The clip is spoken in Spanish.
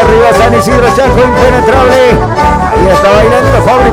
arriba San Isidro Chaco, impenetrable. Ahí está bailando Fabri